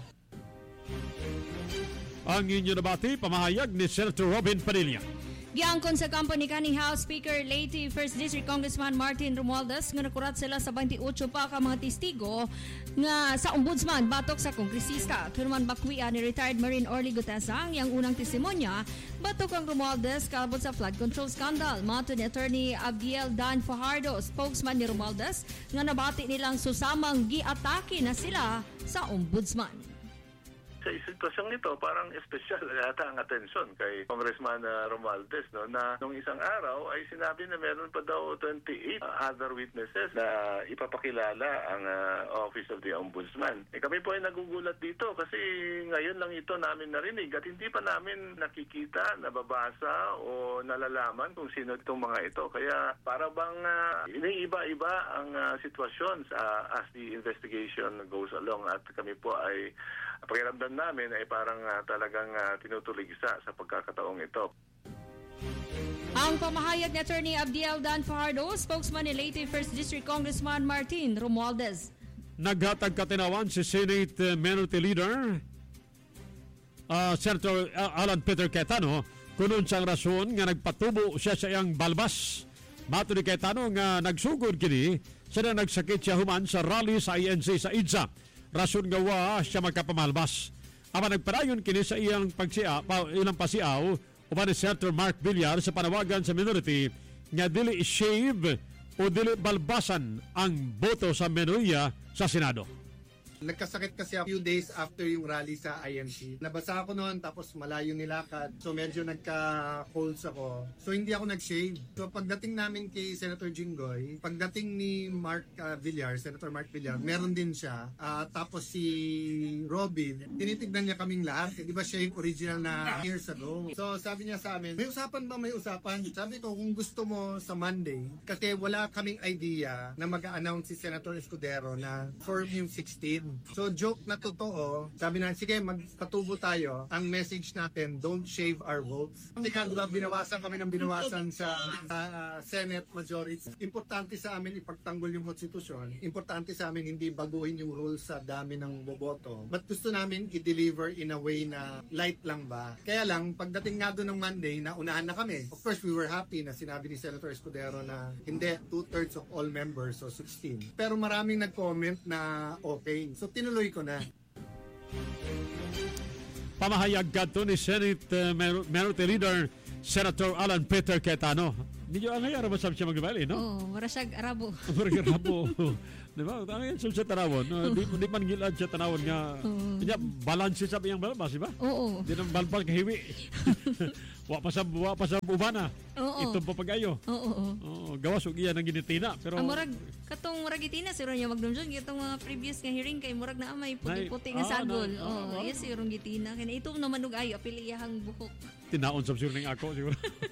Ang inyo nabati, pamahayag ni Senator Robin Padilla. Giangkon sa kampo ni kaning House Speaker Leyte first District Congressman Martin Romualdez nga nakurat sila sa twenty-eight pa ka mga testigo nga sa ombudsman batok sa kongresista. Tunuman bakwian ni retired Marine Orly Gutesang yang unang testimonya batok ang Romualdez kalabot sa flood control scandal. Mato ni Attorney Abdiel Dan Fajardo, spokesman ni Romualdez, nga nabati nilang susamang giatake na sila sa ombudsman. Sa sitwasyong ito, parang espesyal yata ang atensyon kay Congressman uh, Romualdez, no, na nung isang araw ay sinabi na meron pa daw twenty-eight uh, other witnesses na ipapakilala ang uh, Office of the Ombudsman. Eh, kami po ay nagugulat dito kasi ngayon lang ito namin narinig at hindi pa namin nakikita, nababasa o nalalaman kung sino itong mga ito. Kaya para bang uh, iniiba-iba ang uh, sitwasyon sa, as the investigation goes along at kami po ay pakiramdam namin ay parang uh, talagang uh, tinutuligsa sa pagkakataong ito. Ang pamahayag ni Attorney Abdiel Dan Fajardo, spokesman ni Leyte first District Congressman Martin Romualdez. Naghatag katinawan si Senate Minority Leader uh, Senator Alan Peter Cayetano kunon sang rason nga nagpatubo siya sa iyang balbas. Mato ni Cayetano nga nagsugod kini sa na nagsakit siya human sa rally sa I N C sa I D S A. Rason nga wa siya magkapamalbas. Ama nagpadayon kini sa iyang pagsia, pa, ilang pasiaw uban ni Senator Mark Villar sa panawagan sa minority nga dili shave o dili balbasan ang boto sa minoria sa Senado. Nagkasakit kasi a few days after yung rally sa I N C. Nabasa ako noon tapos malayo nilakad. So medyo nagka-colds ako. So hindi ako nag-shave. So pagdating namin kay Senator Jinggoy, pagdating ni Mark uh, Villar, Senator Mark Villar, meron din siya. Uh, tapos si Robin, tinitignan niya kaming lahat. Eh, di ba siya yung original na years ago. So sabi niya sa amin, may usapan ba? May usapan. Sabi ko, kung gusto mo sa Monday, kasi wala kaming idea na mag-a-announce si Senator Escudero na form yung sixteen. So joke na totoo, sabi na, sige magpatubo tayo. Ang message natin, don't shave our votes. Kasi diba, binawasan kami ng binawasan sa uh, Senate majority. Importante sa amin ipagtanggol yung konstitusyon. Importante sa amin hindi baguhin yung rules sa dami ng boboto. But gusto namin i-deliver in a way na light lang ba. Kaya lang, pagdating nga doon ng Monday, naunahan na kami. Of course, we were happy na sinabi ni Senator Escudero na hindi, two-thirds of all members, so sixteen. Pero maraming nag-comment na okay. So tinuloy ko na. Pamahayag kadto ni Senate uh, Minority Leader Senator Alan Peter Cayetano. Medyo ang hayara ba sabi siya mag-ibali, no? Oo, oh, marasag arabo. Marasag arabo. Di ba? Ang yan sa tanawon. No? Di, di man gilad siya tanawon nga. Uh, Kanya, balance sabi yung balbas, di ba? Oo. Di nang balbas kahiwi. Wa pa sa wa pa sa ubana. Oo. Itong papagayo. Oo. Oo. Gawas og iya nang ginitina pero ang murag katong murag gitina siro niya magdumjon gitong mga previous nga hearing kay murag na may puti-puti nga sagol. Oo, yes siro gitina kay ito naman og ayo apil iyang buhok. Tinaon sab siro ning ako siguro.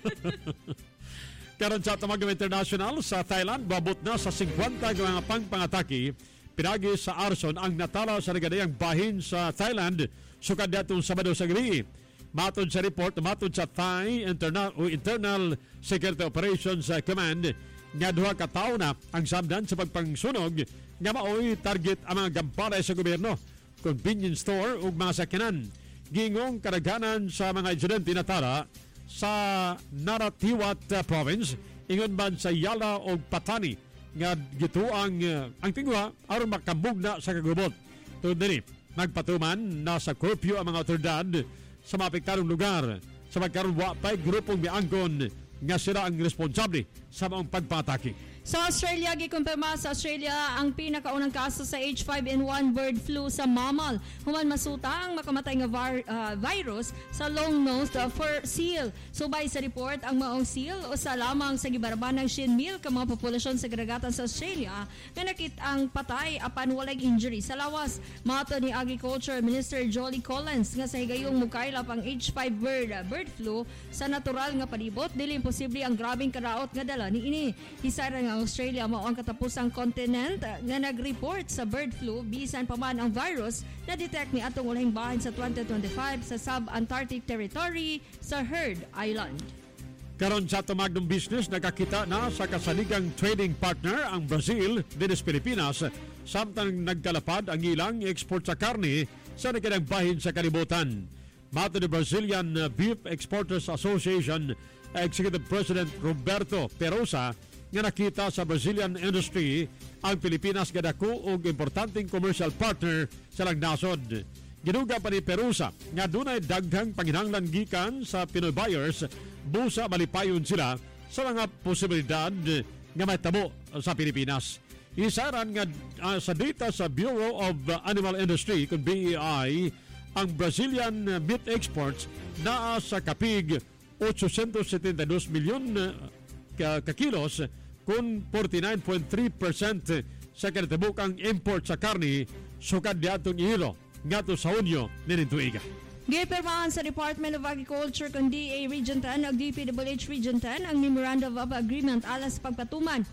Karon sa Tamagang International sa Thailand, babot na sa fifty ka mga pangpangataki pinagi sa arson ang natala sa nagadayang bahin sa Thailand sukad datong Sabado sa gabi. Matod sa report, matod sa Thai Internal, o Internal Security Operations Command, nga duha ka tawo na ang samdan sa pagpangsunog nga maoy target ang mga gampalay sa gobyerno, convenience store ug mga sakyanan. Gingong kadaghanan sa mga insidente natala sa Narathiwat uh, province ingon man sa Yala o Patani nga gituang uh, ang tingwa aron makambug na sa kagubot. Tungod diri, nagpatuman na sa curfew ang mga otoridad sa mga apektadong lugar sa magkaroon wa pa'y grupong miangkon nga sila ang responsable sa mga pagpatake. Sa Australia, gikumpirma sa Australia ang pinakaunang kaso sa H five N one bird flu sa mammal. Human masuta ang makamatay nga var, uh, virus sa long-nosed uh, fur seal. Subay sa report, ang maong seal o sa lamang sa gibaraban ng Shin Mill ka mga populasyon sa kadagatan sa Australia nga nakit ang patay apan walay injury sa lawas. Mato ni Agriculture Minister Jolie Collins nga sa higayong mukaylap ang H five bird uh, bird flu sa natural nga palibot dili imposible ang grabing karaot nga dala ni ini. Hisara nga Australia mao ang katapusang continent nga nag-report sa bird flu bisan pa man ang virus na detect ni atong ulahing bahin sa twenty twenty-five sa sub-Antarctic territory sa Heard Island. Karon sa tumagdong business, nakakita na sa kasaligang trading partner ang Brazil dinis Pilipinas samtang nagkalapad ang ilang export sa karne sa nakadang bahin sa kalibutan. Mato ni Brazilian Beef Exporters Association Executive President Roberto Perosa nga nakita sa Brazilian industry ang Pilipinas gadako og importanteng commercial partner sa lang nasod. Giduga pa ni Perusa nga dunay daghang panginahanglan gikan sa Pinoy buyers busa malipayon sila sa mga posibilidad nga mahitabo sa Pilipinas. Isaran nga uh, sa data sa Bureau of Animal Industry kung B E I, ang Brazilian meat exports naa sa kapig eight hundred seventy-two milyon uh, kakilos kung forty-nine point three percent sa kanatibukang import sa karni sukad diatong ihilo ngadto sa Hunyo ninin tuiga. Gipirmahan sa Department of Agriculture kung D A Region ten ug D P W H Region ten ang Memorandum of Agreement alas pagpatuman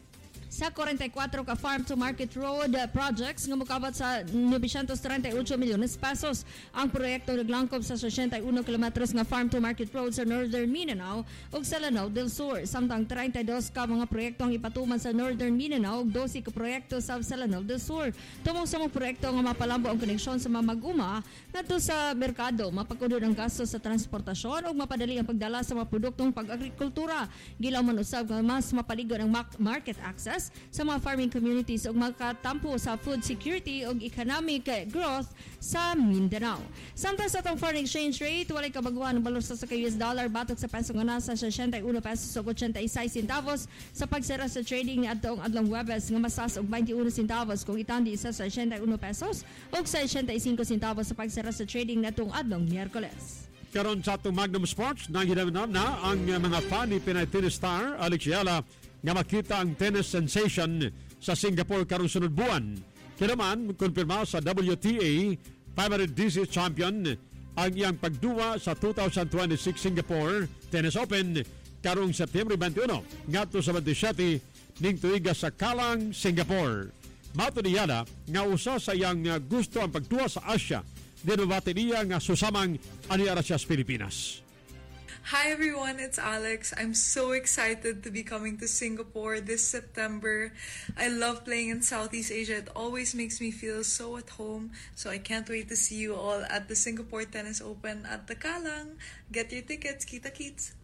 sa forty-four ka Farm to Market Road uh, projects nga mokabat sa nine hundred thirty-eight milyones pesos. Ang proyekto naglangkob sa sixty-one kilometros nga Farm to Market Road sa Northern Mindanao ug sa Lanao del Sur. Samtang thirty-two ka mga proyekto ang ipatuman sa Northern Mindanao ug twelve ka proyekto sa Lanao del Sur. Tumong sa mga proyekto nga mapalambo ang koneksyon sa mga mag-uma ngadto sa merkado, mapakudod ang gasto sa transportasyon ug mapadali ang pagdala sa mga produktong pag-agrikultura. Gilaw man usab nga mas mapaligon ang market access success sa mga farming communities ug makatampo sa food security ug economic growth sa Mindanao. Samtang sa atong foreign exchange rate, walay kabaguhan ng balor sa sa U S dollar batok sa peso nga nasa sixty-one pesos ug eighty-six centavos sa pagsara sa trading ni adtong adlong Huwebes nga masas og twenty-one centavos kung itandi sa sixty-one pesos ug sixty-five centavos sa pagsara sa trading natong adlong Miyerkules. Karon sa atong Magnum Sports, nanginamanan na ang mga fan ni Pinay tennis star Alex Yala nga makita ang tennis sensation sa Singapore karong sunod buwan. Kinaman, konfirma sa W T A five hundred D C champion ang iyang pagduwa sa two thousand twenty-six Singapore Tennis Open karong September twenty-one ngadto sa twenty-seven ning tuiga sa Kalang, Singapore. Mato ni Yala nga usa sa iyang gusto ang pagduwa sa Asia. Dinubati niya nga susamang aniara siya sa Pilipinas. Hi everyone, it's Alex. I'm so excited to be coming to Singapore this September. I love playing in Southeast Asia. It always makes me feel so at home. So I can't wait to see you all at the Singapore Tennis Open at the Kalang. Get your tickets, kita-kits.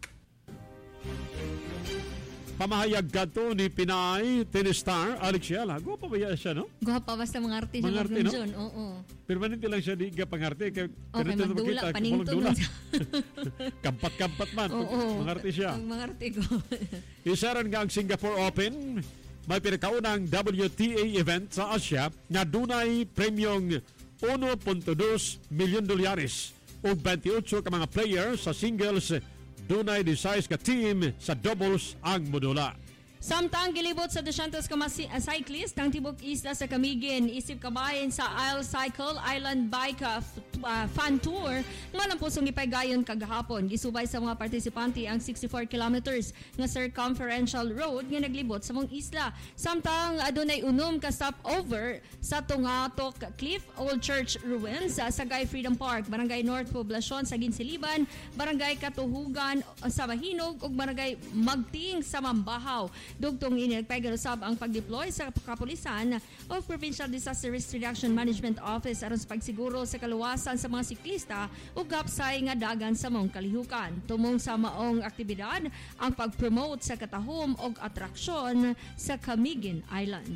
Pamahayag kadto ni Pinay tennis star Alex Yala. Guwapa ba siya, no? Guwapa basta mga arte siya arte, no? John. Oo. Permanente lang siya di ka pangarte. Kaya okay, magdula, paningtulog. Kampat-kampat man. Oo. Mga arte siya. Ang mga arte ko. Isaran nga ang Singapore Open. May pinakaunang W T A event sa Asia na dunay premyong one point two milyon dolyares o twenty-eight ka mga players sa singles. Dunay decides ka team sa doubles ang modula. Samtang gilibot sa two hundred ka masi- uh, cyclist ng tibok isla sa Camiguin, isip kabayan sa Isle Cycle Island Bike uh, f- uh, Fan Tour nga lang pusong ipaygayon kagahapon. Gisubay sa mga partisipante ang sixty-four kilometers nga circumferential road nga naglibot sa mong isla. Samtang adunay unom ka stopover sa Tungatok Cliff, Old Church Ruins, uh, Sagay Freedom Park, Barangay North Poblacion sa Ginsiliban, Barangay Katuhugan uh, sa Mahinog ug Barangay Magting sa Mambahaw. Dugtong ini nagpaygalusab ang pag-deploy sa kapulisan o Provincial Disaster Risk Reduction Management Office aron sa pagsiguro sa kaluwasan sa mga siklista ug gapsay nga dagan sa mong kalihukan. Tumong sa maong aktibidad ang pag-promote sa katahom ug atraksyon sa Camiguin Island.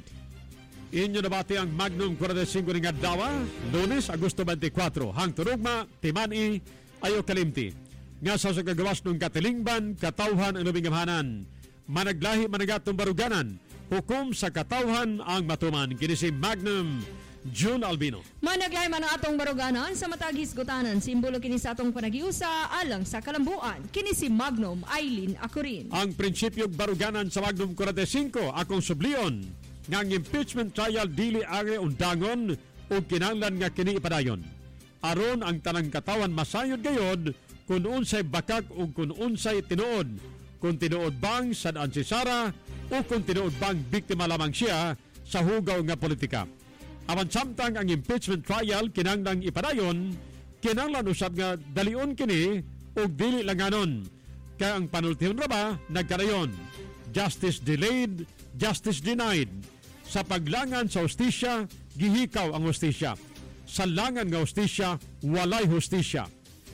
Inyo nabati ang Magnum forty-five nga dawa, Lunes, Agosto twenty-four. Hang turugma, Timani, ayo kalimti. Nga sa kagawas ng katilingban, katawhan ang labing gamhanan. Managlahi managatong baruganan, hukom sa katawhan ang matuman. Kini si Magnum June Albino. Managlahi man ang atong baruganan sa matag hisgutanan. Simbolo kini sa atong panagiusa alang sa kalambuan. Kini si Magnum Aileen Acurin. Ang prinsipyong baruganan sa Magnum forty-five akong sublion nga ang impeachment trial dili age undangon o kinahanglan nga kini ipadayon. Aron ang tanang katawan masayod gayod kung unsay bakag o kung unsay tinuod. Kung tinuod bang sadaan si Sara o kung tinuod bang biktima lamang siya sa hugaw nga politika. Aman samtang ang impeachment trial kinahanglang ipadayon, kinahanglan usab nga dalion kini o dili langanon. Kaya ang panultihon ra ba nagkarayon. Justice delayed, justice denied. Sa paglangan sa hustisya, gihikaw ang hustisya. Sa langan nga hustisya, walay hustisya.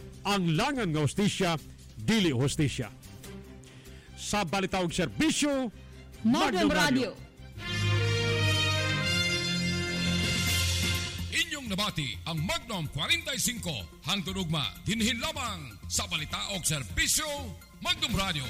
Ang langan nga hustisya, dili hustisya. Sa balitawag serbisyo, Magnum Radio. Inyong nabati ang Magnum forty-five hangtod ugma dinhin lamang sa balitaog serbisyo Magnum Radio.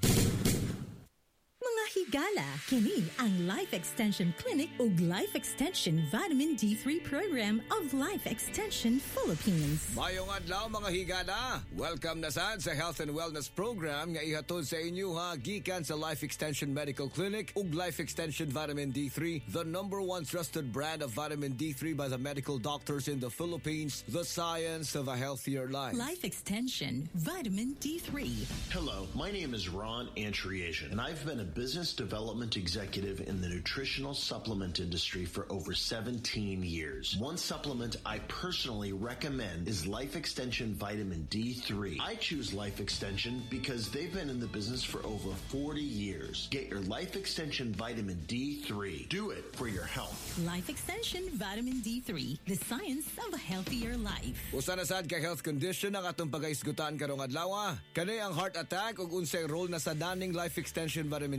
Mga higala, kini ang Life Extension Clinic ug Life Extension Vitamin D three Program of Life Extension Philippines. Mayong adlaw mga higala. Welcome na sad sa Health and Wellness Program nga ihatod sa inyo ha gikan sa Life Extension Medical Clinic ug Life Extension Vitamin D three, the number one trusted brand of vitamin D three by the medical doctors in the Philippines, the science of a healthier life. Life Extension Vitamin D three. Hello, my name is Ron Antriasian, and I've been a business development executive in the nutritional supplement industry for over seventeen years. One supplement I personally recommend is Life Extension Vitamin D three. I choose Life Extension because they've been in the business for over forty years. Get your Life Extension Vitamin D three. Do it for your health. Life Extension Vitamin D three, the science of a healthier life. Usa na sad ka health condition ang atong pagaisgutan karong adlaw. Kani ang heart attack ug unsay role na sa daning Life Extension Vitamin D sa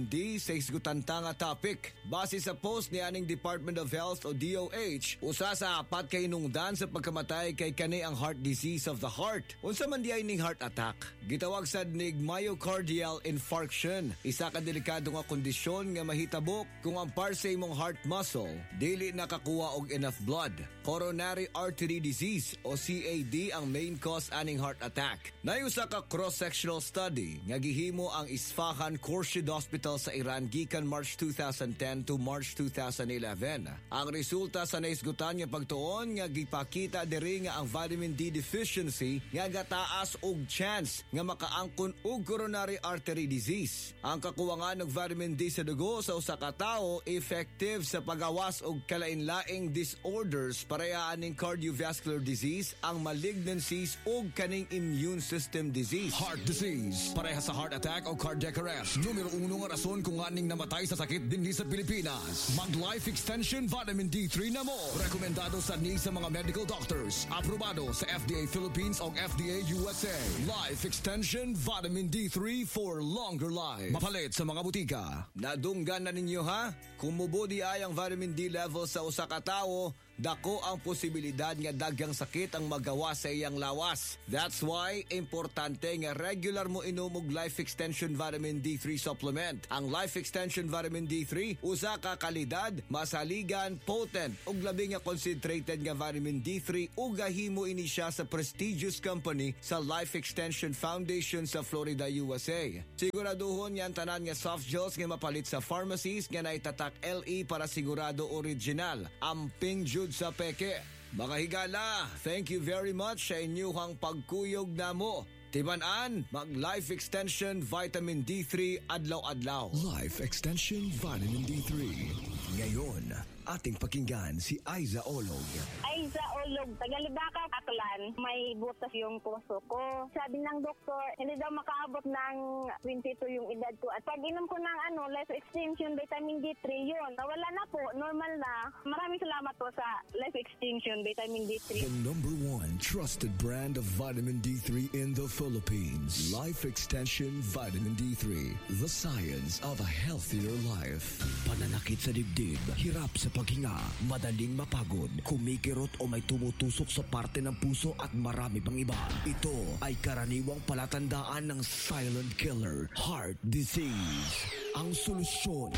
sa isgutanta nga topic. Base sa post ni aning Department of Health o D O H, usa sa apat kay hinungdan sa pagkamatay kay kani ang heart disease of the heart. Unsa man di ay ning heart attack? Gitawag sad nig myocardial infarction. Isa ka delikado nga kondisyon nga mahitabo kung ang par sa imong heart muscle dili nakakuha og enough blood. Coronary artery disease o C A D ang main cause aning heart attack. Nayusa ka cross-sectional study nga gihimo ang Isfahan Khurshid Hospital sa Iran gikan March two thousand ten to March two thousand eleven. Ang resulta sa naisgutan nga pagtuon nga gipakita diri nga ang vitamin D deficiency nga gataas og chance nga makaangkon og coronary artery disease. Ang kakuwangan ng vitamin D sa dugo sa usa ka tawo effective sa pagawas og kalain-laing disorders parehaan ning cardiovascular disease, ang malignancies ug kaning immune system disease. Heart disease, pareha sa heart attack o cardiac arrest. Numero uno nga rason kung aning namatay sa sakit dinhi sa Pilipinas. Mag-Life Extension Vitamin D three na mo. Rekomendado sa ni sa mga medical doctors. Aprobado sa F D A Philippines o F D A U S A. Life Extension Vitamin D three for longer life. Mapalit sa mga butika. Nadunggan na ninyo ha? Kung mubodi ay ang vitamin D level sa usa ka tawo, dako ang posibilidad nga daghang sakit ang magawa sa iyang lawas. That's why importante nga regular mo inom og Life Extension Vitamin D three supplement. Ang Life Extension Vitamin D three usa ka kalidad, masaligan, potent ug labi nga concentrated nga vitamin D three ug gahimo ini siya sa prestigious company sa Life Extension Foundation sa Florida, U S A. Siguraduhon yan tanan nga soft gels nga mapalit sa pharmacies nga naitatak L E para sigurado original. Amping jud sa peke. Mga higala, thank you very much sa inyong pagkuyog namo. Timan-an, mag-Life Extension Vitamin D three adlaw-adlaw. Life Extension Vitamin D three. Ngayon, ating pakinggan si Aiza Olog. Aiza Olog, tagalibaka Aklan. May butas yung puso ko. Sabi ng doktor, hindi daw makaabot ng twenty-two yung edad ko. At pag inom ko ng ano, Life Extension Vitamin D three, yun. Nawala na po, normal na. Maraming salamat po sa Life Extension Vitamin D three. The number one trusted brand of vitamin D three in the Philippines. Life Extension Vitamin D three. The science of a healthier life. Pananakit sa dibdib, hirap sa paghinga, madaling mapagod, kumikirot o may tumutusok sa parte ng puso at marami pang iba. Ito ay karaniwang palatandaan ng silent killer, heart disease. Ang solusyon,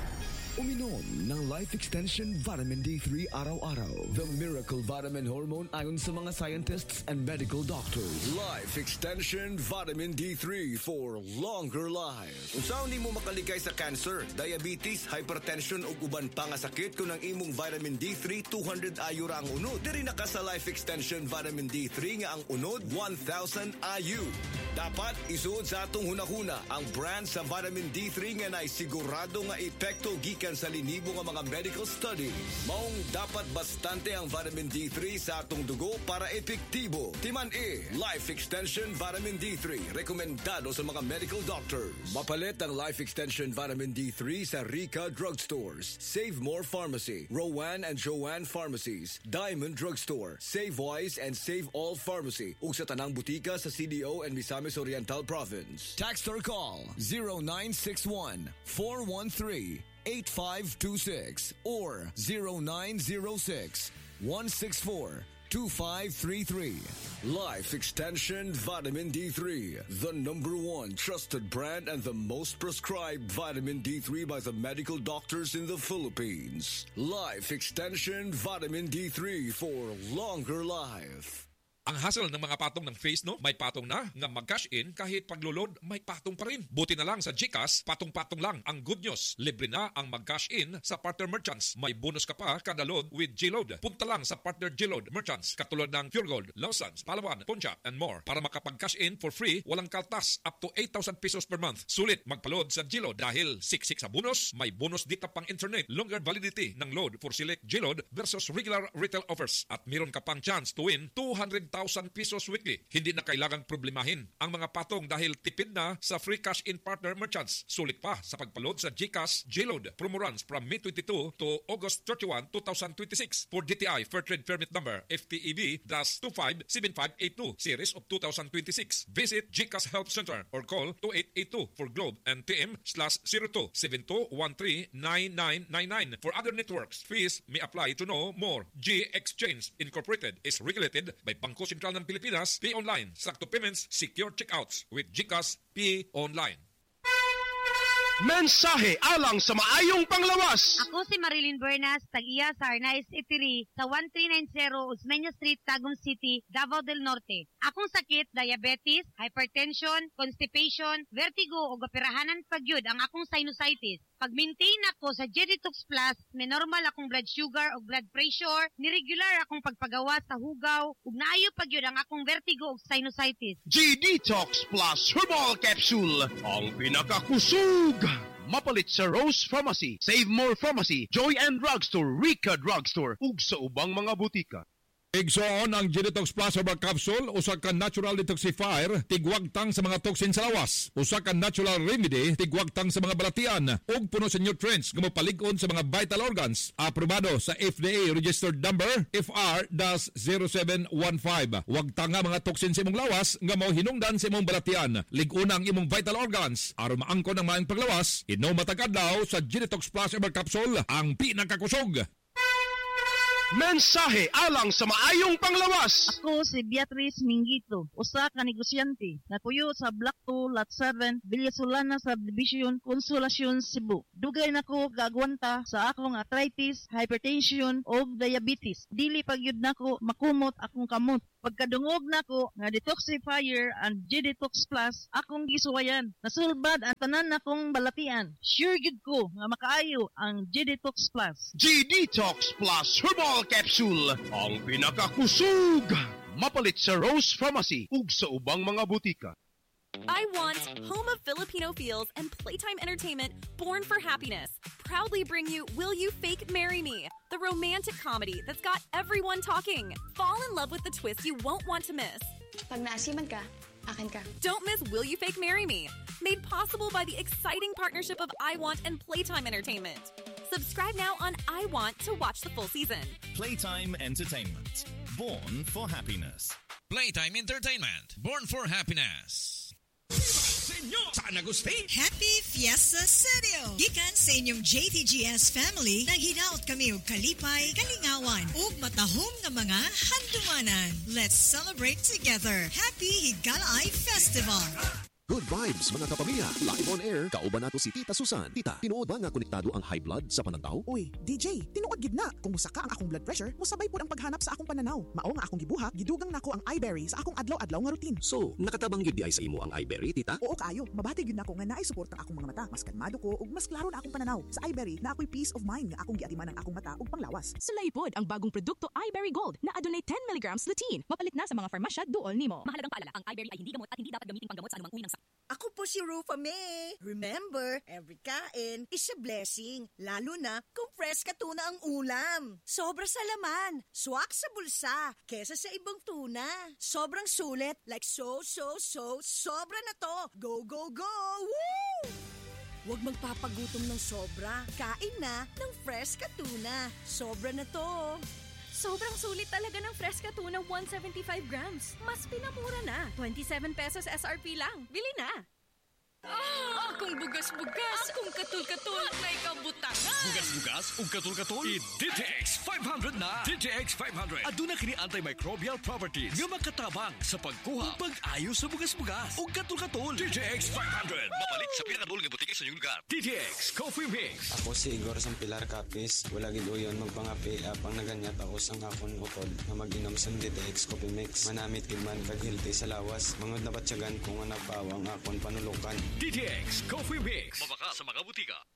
uminom ng Life Extension Vitamin D three araw-araw. The miracle vitamin hormone ayon sa mga scientists and medical doctors. Life Extension Vitamin D three for longer life. Unsaon nimo makaligay sa cancer, diabetes, hypertension ug uban pa nga sakit kung ang imong vitamin D three two hundred I U ra ang unod. Diri na ka sa Life Extension Vitamin D three nga ang unod one thousand I U. Dapat isuod sa atong hunahuna ang brand sa vitamin D three nga nay sigurado nga epekto gikan sa linibo nga mga medical studies. Maong dapat bastante ang vitamin D three sa atong dugo para epektibo. Timan E, Life Extension Vitamin D three, rekomendado sa mga medical doctors. Mapalit ang Life Extension Vitamin D three sa Rica Drugstores, Save More Pharmacy, Rowan and Joanne Pharmacies, Diamond Drugstore, Save Wise and Save All Pharmacy, ug sa tanang butika sa C D O and Misamis Oriental Province. Text or call zero nine six one, four one three, eight five two six or zero nine zero six, one six four, two five three three. Life Extension Vitamin D three, the number one trusted brand and the most prescribed vitamin D three by the medical doctors in the Philippines. Life Extension Vitamin D three for longer life. Ang hassle ng mga patong ng Face No, may patong na nga mag-cash in kahit paglulod may patong pa rin. Buti na lang sa GCash, patong-patong lang. Ang good news, libre na ang mag-cash in sa partner merchants. May bonus ka pa kada load with G-Load. Punta lang sa partner G-Load merchants katulad ng Pure Gold, Lawson's, Palawan, Poncha, and more para makapag-cash in for free, walang kaltas, up to eight thousand pesos per month. Sulit magpa-load sa G-Load dahil siksik sa bonus, may bonus data pang internet, longer validity ng load for select G-Load versus regular retail offers. At meron ka pang chance to win two hundred thousand pesos weekly. Hindi na kailangang problemahin ang mga patong dahil tipid na sa free cash-in partner merchants. Sulit pa sa pagpaload sa GCash J-Load. Promo runs from May twenty-two to August thirty-first, twenty twenty-six for D T I Fair Trade Permit Number F T E B two five seven five eight two Series of twenty twenty-six. Visit GCash Help Center or call two eight eight two for Globe and T M slash zero two seven two one three nine nine nine nine. For other networks, fees may apply. To know more, G Exchange Incorporated is regulated by Bangko Sentral ng Pilipinas. Pay online, sakto payments, secure checkouts with GCash Pay Online. Mensahe alang sa maayong panglawas. Ako si Marilyn Buenas, tag-iya sa Arnaiz Eatery sa thirteen ninety Osmeña Street, Tagum City, Davao del Norte. Akong sakit, diabetes, hypertension, constipation, vertigo o operahanan pagyud ang akong sinusitis. Pag-maintain ako sa G-Detox Plus, may normal akong blood sugar o blood pressure, ni-regular akong pagpagawa sa hugaw, ug naayo pagyud ang akong vertigo o sinusitis. G-Detox Plus Herbal Capsule, ang pinakakusog. Mapalit sa Rose Pharmacy, Save More Pharmacy, Joy and Drugstore, Rica Drugstore, ug sa ubang mga butika. Igsoon ang G-Detox Plus Herbal Capsule, usa ka natural detoxifier, tigwagtang sa mga toxin sa lawas. Usa ka natural remedy, tigwagtang sa mga balatian, ug puno sa nutrients nga mapalig-on sa mga vital organs. Aprobado sa F D A registered number F R zero seven one five. Wagtang nga mga toxin sa imong lawas nga mao hinungdan sa imong balatian. Lig-on ang imong vital organs aron maangkon ang maayong paglawas. Inom matag adlaw sa G-Detox Plus Herbal Capsule, ang pinakakusog. Mensahe alang sa maayong panglawas. Ako si Beatrice Mingito, usa ka negosyante, napuyo sa Block two, Lot seven, Villasolana Subdivision, Consolacion, Cebu. Dugay nako gagwanta sa akong arthritis, hypertension o diabetes. Dili pagyud nako makumot akong kamot. Pagkadungog nako nga detoxifier and G-Detox Plus, akong gisuwayan. Nasulbad ang tanan nakong balatian. Sure gid ko nga makaayo ang G-Detox Plus. G-Detox Plus Herbal Capsule, ang pinakakusog. Mapalit sa Rose Pharmacy ug sa ubang mga butika. I Want, home of Filipino feels and playtime entertainment born for happiness, proudly bring you Will You Fake Marry Me, the romantic comedy that's got everyone talking. Fall in love with the twist you won't want to miss. Pag naasiman ka, akin ka. Don't miss Will You Fake Marry Me, made possible by the exciting partnership of I Want and Playtime Entertainment. Subscribe now on I Want to watch the full season. Playtime Entertainment, born for happiness. Playtime Entertainment, born for happiness. Senyor San Agustin. Happy Fiesta Studio! Gikan sa inyong J T G S family, naghinaot kami og kalipay, kalingawan, ug matahom nga mga handumanan. Let's celebrate together. Happy Higalay Festival! Good vibes mga kapamilya. Live on air, kauban nato si Tita Susan. Tita, tinuod ba nga konektado ang high blood sa pananaw? Uy, D J, tinuod gid na. Kung musaka ang akong blood pressure, musabay pud ang paghanap sa akong pananaw. Mao nga akong gibuhat, gidugang nako ang iBerry sa akong adlaw-adlaw nga routine. So, nakatabang gyud di ay sa imo ang iBerry, Tita? Oo kayo, mabati gyud nako nga naay support ang akong mga mata. Mas kalmado ko ug mas klaro na akong pananaw. Sa iBerry na ako'y peace of mind nga akong giatiman ang akong mata ug panglawas. Sulay pod ang bagong produkto iBerry Gold na adunay ten milligrams lutein. Mapalit na sa mga farmasya duol nimo. Mahalagang paalala, ang iBerry ay hindi gamot at hindi dapat gamitin panggamot sa anumang uri ng sakit. Ako po si Rufa May. Remember, every kain is a blessing. Lalo na kung fresh ka tuna ang ulam. Sobra sa laman, swak sa bulsa, kesa sa ibang tuna. Sobrang sulit, like so, so, so, sobra na to. Go, go, go! Woo! Huwag magpapagutom ng sobra. Kain na ng fresh ka tuna. Sobra na to. Sobrang sulit talaga ng Fresca Tuna one seventy-five grams. Mas pinamura na. twenty-seven pesos S R P lang. Bili na! Ah, akong bugas-bugas, akong katul-katul, may kabutangan. Bugas-bugas, ug katul-katul. I-D T X five hundred na. D T X five hundred. Aduna kini antimicrobial properties nga makatabang sa pagkuha ug pag-ayo sa bugas-bugas ug katul-katul. D T X five hundred. Mapalit sa pinakadulong nga butika sa inyong lugar. D T X Coffee Mix. Ako si Igor sang Pilar Capis. Wala gid uyon magpangapi apang naganyat ako sang akon utod na mag-inom sang D T X Coffee Mix. Manamit gid man kag healthy sa lawas. Mangod na batyagan kung nga napawang akon panulukan. D T X Coffee Mix. Mabaka sa mga butika.